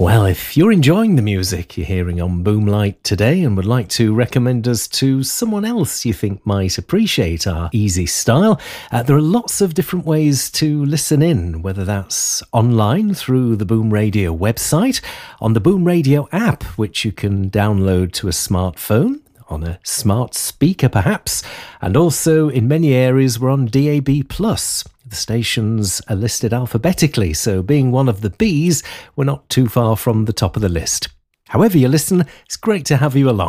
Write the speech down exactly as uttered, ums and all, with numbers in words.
Well, if you're enjoying the music you're hearing on Boomlight today and would like to recommend us to someone else you think might appreciate our easy style, uh, there are lots of different ways to listen in, whether that's online through the Boom Radio website, on the Boom Radio app, which you can download to a smartphone, on a smart speaker perhaps, and also in many areas we're on D A B plus. The stations are listed alphabetically, so being one of the Bs, we're not too far from the top of the list. However you listen, it's great to have you along.